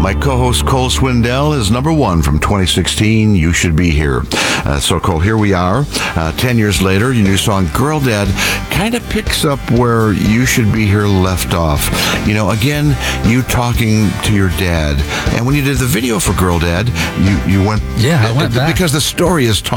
My co-host Cole Swindell is number one from 2016, You Should Be Here. So Cole, here we are, 10 years later. Your new song, Girl Dad, kind of picks up where You Should Be Here left off. You know, again, you talking to your dad. And when you did the video for Girl Dad, you went... Yeah, I went back. Because the story is